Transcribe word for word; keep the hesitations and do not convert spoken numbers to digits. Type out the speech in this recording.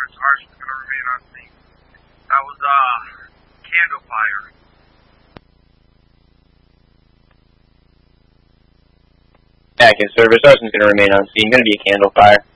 service. Arson's going to remain on scene. That was, uh, candle fire. Active service. Arson's going to remain on scene. Going to be a candle fire.